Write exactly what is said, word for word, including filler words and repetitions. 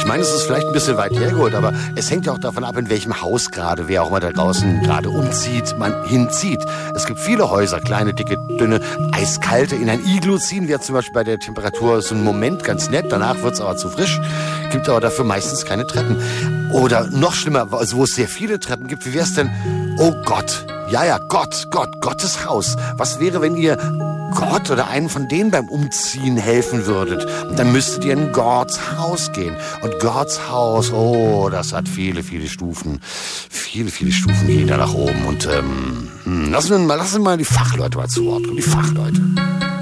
Ich meine, es ist vielleicht ein bisschen weit hergeholt, aber es hängt ja auch davon ab, in welchem Haus gerade, wer auch mal da draußen gerade umzieht, man hinzieht. Es gibt viele Häuser, kleine, dicke, dünne, eiskalte. In ein Iglu ziehen wäre zum Beispiel bei der Temperatur so ein Moment ganz nett, danach wird es aber zu frisch. Gibt aber dafür meistens keine Treppen. Oder noch schlimmer, also wo es sehr viele Treppen gibt, wie wäre es denn, oh Gott, ja, ja, Gott, Gott, Gottes Haus. Was wäre, wenn ihr Gott oder einen von denen beim Umziehen helfen würdet? Und dann müsstet ihr in Gottes Haus gehen. Und Gottes Haus, oh, das hat viele, viele Stufen. Viele, viele Stufen gehen da nach oben. Und ähm, lassen wir mal, lassen wir mal die Fachleute mal zu Wort kommen. Die Fachleute.